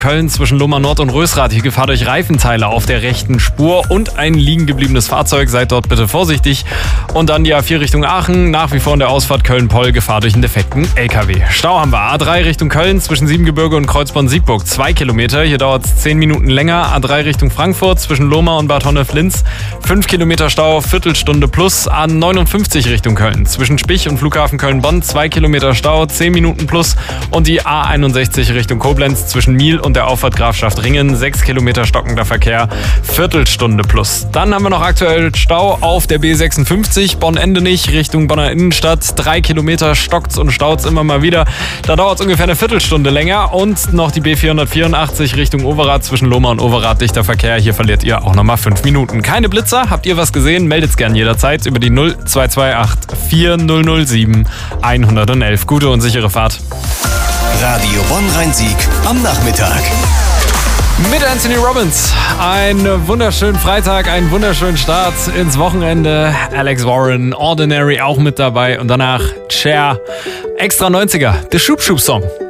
Köln zwischen Lohmar Nord und Rösrath. Hier Gefahr durch Reifenteile auf der rechten Spur und ein liegen gebliebenes Fahrzeug. Seid dort bitte vorsichtig. Und dann die A4 Richtung Aachen. Nach wie vor in der Ausfahrt Köln-Poll Gefahr durch einen defekten LKW. Stau haben wir. A3 Richtung Köln zwischen Siebengebirge und Kreuzborn-Siegburg. 2 Kilometer. Hier dauert es 10 Minuten länger. A3 Richtung Frankfurt zwischen Lohmar und Bad Honnef-Linz. 5 Kilometer Stau, Viertelstunde plus. A59 Richtung Köln zwischen Spich und Flughafen Köln-Bonn. 2 Kilometer Stau, 10 Minuten plus. Und die A61 Richtung Koblenz zwischen Miel und der Auffahrt Grafschaft Ringen, 6 Kilometer stockender Verkehr, Viertelstunde plus. Dann haben wir noch aktuell Stau auf der B56, Bonn-Endenich Richtung Bonner Innenstadt, 3 Kilometer stockt's und staut's immer mal wieder. Da dauert es ungefähr eine Viertelstunde länger. Und noch die B484 Richtung Overath zwischen Lohmar und Overath, dichter Verkehr. Hier verliert ihr auch nochmal 5 Minuten. Keine Blitzer, habt ihr was gesehen? Meldet's gern jederzeit über die 0228 4007 111. Gute und sichere Fahrt. Radio Bonn-Rhein-Sieg am Nachmittag. Mit Anthony Robbins. Einen wunderschönen Freitag, einen wunderschönen Start ins Wochenende. Alex Warren, Ordinary auch mit dabei. Und danach Cher, extra 90er, der Schub-Schub-Song.